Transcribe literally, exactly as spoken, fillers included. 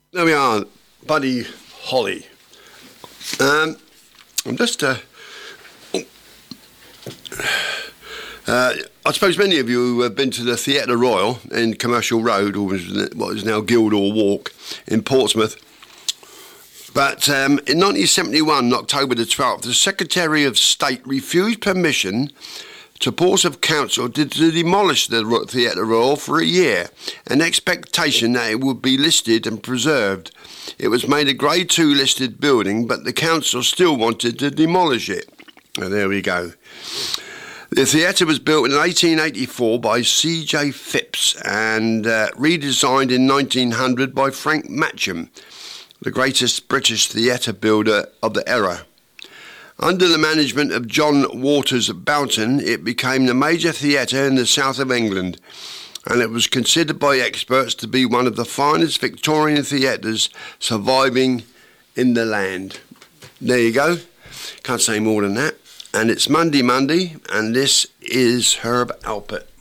There we are, Buddy Holly. Um, I'm just... Uh, uh, I suppose many of you have been to the Theatre Royal in Commercial Road, or what is now Guildhall Walk in Portsmouth. But um, in nineteen seventy-one, October the twelfth, the Secretary of State refused permission to Portsmouth Council to, to demolish the Theatre Royal for a year, an expectation that it would be listed and preserved. It was made a Grade two listed building, but the council still wanted to demolish it. Oh, there we go. The theatre was built in eighteen eighty-four by C J Phipps and uh, redesigned in nineteen hundred by Frank Matcham, the greatest British theatre builder of the era. Under the management of John Waters of Boughton, it became the major theatre in the south of England, and it was considered by experts to be one of the finest Victorian theatres surviving in the land. There you go. Can't say more than that. And it's Monday Monday, and this is Herb Alpert.